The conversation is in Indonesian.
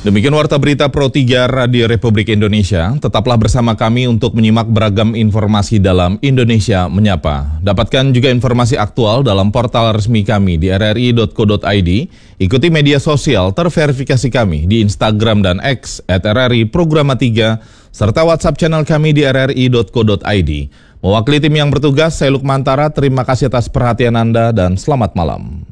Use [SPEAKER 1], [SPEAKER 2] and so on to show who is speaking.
[SPEAKER 1] Demikian Warta Berita Pro 3 Radio Republik Indonesia. Tetaplah bersama kami untuk menyimak beragam informasi dalam Indonesia Menyapa. Dapatkan juga informasi aktual dalam portal resmi kami di rri.co.id. Ikuti media sosial terverifikasi kami di Instagram dan X @RRI Programa 3, serta WhatsApp channel kami di rri.co.id. Mewakili tim yang bertugas, saya Lukmantara, terima kasih atas perhatian Anda dan selamat malam.